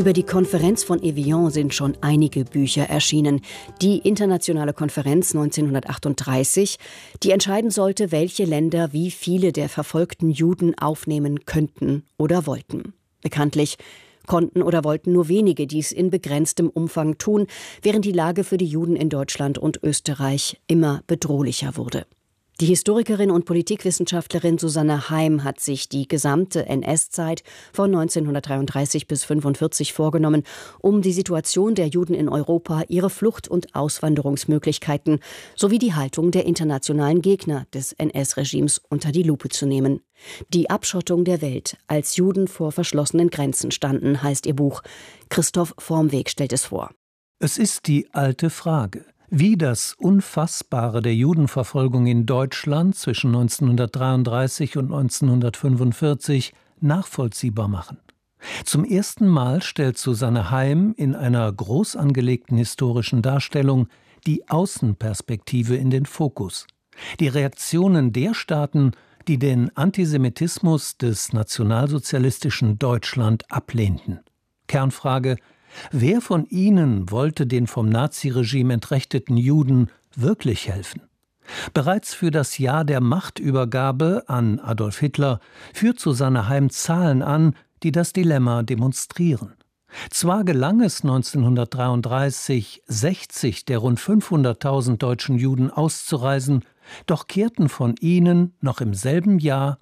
Über die Konferenz von Évian sind schon einige Bücher erschienen. Die internationale Konferenz 1938, die entscheiden sollte, welche Länder wie viele der verfolgten Juden aufnehmen könnten oder wollten. Bekanntlich konnten oder wollten nur wenige dies in begrenztem Umfang tun, während die Lage für die Juden in Deutschland und Österreich immer bedrohlicher wurde. Die Historikerin und Politikwissenschaftlerin Susanne Heim hat sich die gesamte NS-Zeit von 1933 bis 1945 vorgenommen, um die Situation der Juden in Europa, ihre Flucht- und Auswanderungsmöglichkeiten sowie die Haltung der internationalen Gegner des NS-Regimes unter die Lupe zu nehmen. Die Abschottung der Welt, als Juden vor verschlossenen Grenzen standen, heißt ihr Buch. Christoph Vormweg stellt es vor. Es ist die alte Frage, wie das Unfassbare der Judenverfolgung in Deutschland zwischen 1933 und 1945 nachvollziehbar machen. Zum ersten Mal stellt Susanne Heim in einer groß angelegten historischen Darstellung die Außenperspektive in den Fokus. Die Reaktionen der Staaten, die den Antisemitismus des nationalsozialistischen Deutschland ablehnten. Kernfrage: Wer von ihnen wollte den vom Naziregime entrechteten Juden wirklich helfen? Bereits für das Jahr der Machtübergabe an Adolf Hitler führt Susanne Heim Zahlen an, die das Dilemma demonstrieren. Zwar gelang es 1933, 60 der rund 500.000 deutschen Juden auszureisen, doch kehrten von ihnen noch im selben Jahr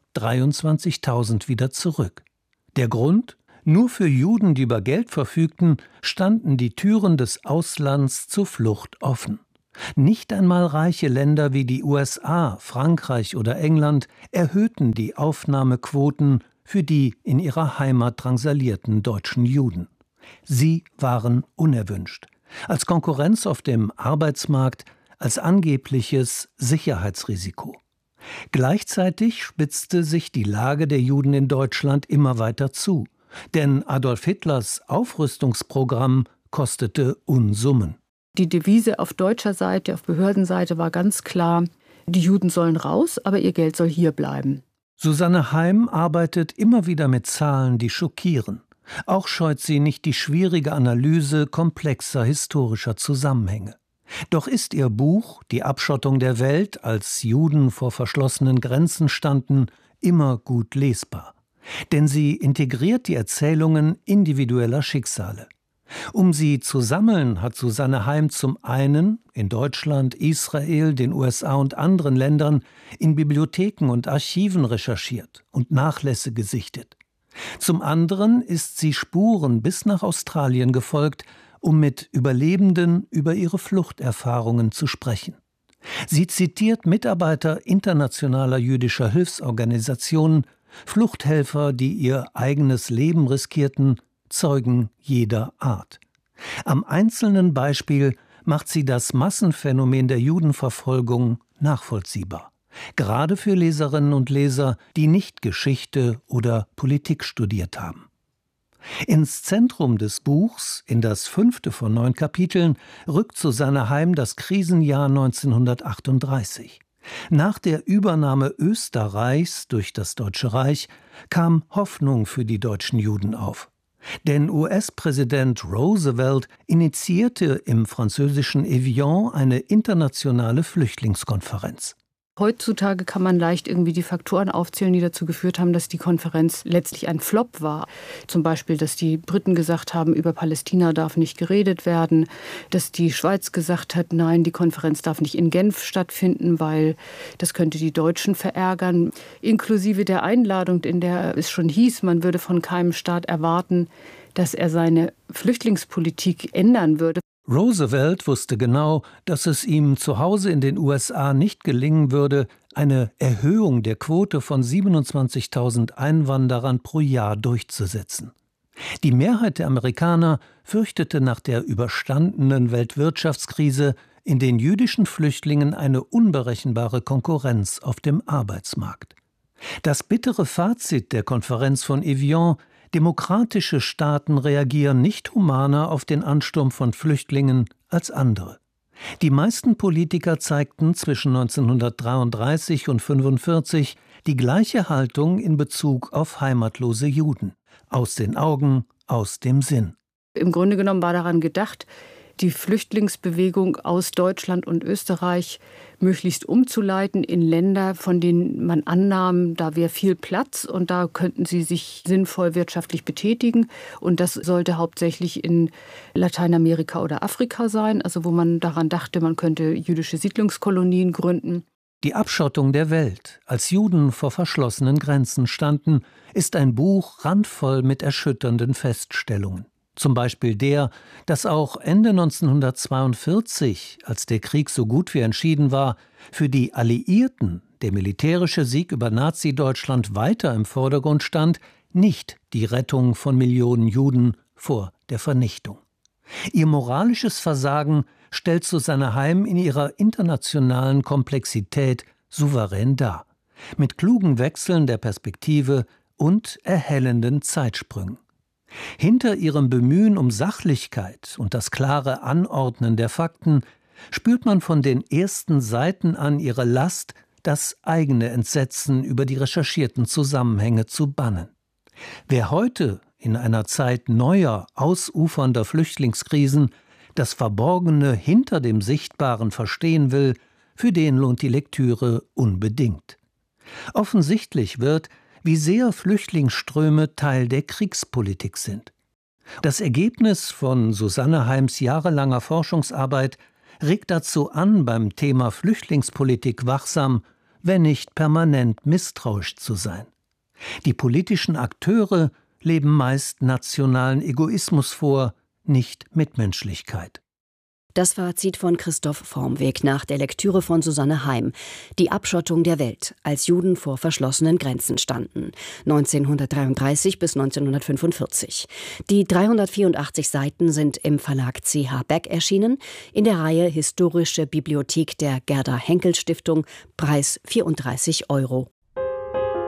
23.000 wieder zurück. Der Grund? Nur für Juden, die über Geld verfügten, standen die Türen des Auslands zur Flucht offen. Nicht einmal reiche Länder wie die USA, Frankreich oder England erhöhten die Aufnahmequoten für die in ihrer Heimat drangsalierten deutschen Juden. Sie waren unerwünscht, als Konkurrenz auf dem Arbeitsmarkt, als angebliches Sicherheitsrisiko. Gleichzeitig spitzte sich die Lage der Juden in Deutschland immer weiter zu. Denn Adolf Hitlers Aufrüstungsprogramm kostete Unsummen. Die Devise auf deutscher Seite, auf Behördenseite war ganz klar: Die Juden sollen raus, aber ihr Geld soll hier bleiben. Susanne Heim arbeitet immer wieder mit Zahlen, die schockieren. Auch scheut sie nicht die schwierige Analyse komplexer historischer Zusammenhänge. Doch ist ihr Buch Die Abschottung der Welt, als Juden vor verschlossenen Grenzen standen, immer gut lesbar. Denn sie integriert die Erzählungen individueller Schicksale. Um sie zu sammeln, hat Susanne Heim zum einen in Deutschland, Israel, den USA und anderen Ländern in Bibliotheken und Archiven recherchiert und Nachlässe gesichtet. Zum anderen ist sie Spuren bis nach Australien gefolgt, um mit Überlebenden über ihre Fluchterfahrungen zu sprechen. Sie zitiert Mitarbeiter internationaler jüdischer Hilfsorganisationen, Fluchthelfer, die ihr eigenes Leben riskierten, Zeugen jeder Art. Am einzelnen Beispiel macht sie das Massenphänomen der Judenverfolgung nachvollziehbar. Gerade für Leserinnen und Leser, die nicht Geschichte oder Politik studiert haben. Ins Zentrum des Buchs, in das 5. von 9 Kapiteln, rückt Susanne Heim das Krisenjahr 1938. Nach der Übernahme Österreichs durch das Deutsche Reich kam Hoffnung für die deutschen Juden auf. Denn US-Präsident Roosevelt initiierte im französischen Évian eine internationale Flüchtlingskonferenz. Heutzutage kann man leicht irgendwie die Faktoren aufzählen, die dazu geführt haben, dass die Konferenz letztlich ein Flop war. Zum Beispiel, dass die Briten gesagt haben, über Palästina darf nicht geredet werden, dass die Schweiz gesagt hat, nein, die Konferenz darf nicht in Genf stattfinden, weil das könnte die Deutschen verärgern. Inklusive der Einladung, in der es schon hieß, man würde von keinem Staat erwarten, dass er seine Flüchtlingspolitik ändern würde. Roosevelt wusste genau, dass es ihm zu Hause in den USA nicht gelingen würde, eine Erhöhung der Quote von 27.000 Einwanderern pro Jahr durchzusetzen. Die Mehrheit der Amerikaner fürchtete nach der überstandenen Weltwirtschaftskrise in den jüdischen Flüchtlingen eine unberechenbare Konkurrenz auf dem Arbeitsmarkt. Das bittere Fazit der Konferenz von Évian: Demokratische Staaten reagieren nicht humaner auf den Ansturm von Flüchtlingen als andere. Die meisten Politiker zeigten zwischen 1933 und 1945 die gleiche Haltung in Bezug auf heimatlose Juden. Aus den Augen, aus dem Sinn. Im Grunde genommen war daran gedacht, die Flüchtlingsbewegung aus Deutschland und Österreich möglichst umzuleiten in Länder, von denen man annahm, da wäre viel Platz und da könnten sie sich sinnvoll wirtschaftlich betätigen. Und das sollte hauptsächlich in Lateinamerika oder Afrika sein, also wo man daran dachte, man könnte jüdische Siedlungskolonien gründen. Die Abschottung der Welt, als Juden vor verschlossenen Grenzen standen, ist ein Buch randvoll mit erschütternden Feststellungen. Zum Beispiel der, dass auch Ende 1942, als der Krieg so gut wie entschieden war, für die Alliierten der militärische Sieg über Nazi-Deutschland weiter im Vordergrund stand, nicht die Rettung von Millionen Juden vor der Vernichtung. Ihr moralisches Versagen stellt Susanne Heim in ihrer internationalen Komplexität souverän dar, mit klugen Wechseln der Perspektive und erhellenden Zeitsprüngen. Hinter ihrem Bemühen um Sachlichkeit und das klare Anordnen der Fakten spürt man von den ersten Seiten an ihre Last, das eigene Entsetzen über die recherchierten Zusammenhänge zu bannen. Wer heute in einer Zeit neuer, ausufernder Flüchtlingskrisen das Verborgene hinter dem Sichtbaren verstehen will, für den lohnt die Lektüre unbedingt. Offensichtlich wird, wie sehr Flüchtlingsströme Teil der Kriegspolitik sind. Das Ergebnis von Susanne Heims jahrelanger Forschungsarbeit regt dazu an, beim Thema Flüchtlingspolitik wachsam, wenn nicht permanent misstrauisch zu sein. Die politischen Akteure leben meist nationalen Egoismus vor, nicht Mitmenschlichkeit. Das Fazit von Christoph Vormweg nach der Lektüre von Susanne Heim. Die Abschottung der Welt, als Juden vor verschlossenen Grenzen standen. 1933 bis 1945. Die 384 Seiten sind im Verlag CH Beck erschienen, in der Reihe Historische Bibliothek der Gerda Henkel Stiftung, Preis 34 €.